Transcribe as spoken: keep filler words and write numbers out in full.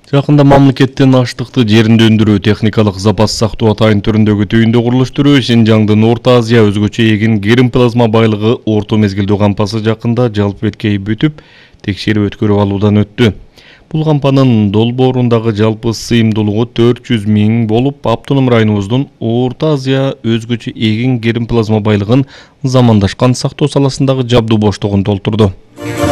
Жакында мамлекеттен аштыкты жеринде өндүрүү, техникалык запас сактоо атайын түрүндөгү түйүндү курулуштуруу, Шинжаңдын Орто Азия өзгөчө эгин герм плазма байлыгы орто мезгилдүү кампасы жакында жалпы беткей бүтүп, текшерип өткөрүп алуудан өттү. Бул кампанын долбоорундагы жалпы сыйымдуулугу төрт жүз миң болуп, автоном районубуздун Орто Азия өзгөчө эгин герм плазма байлыгын замандашкан сактоо саласындагы жабдуу боштугун толтурду.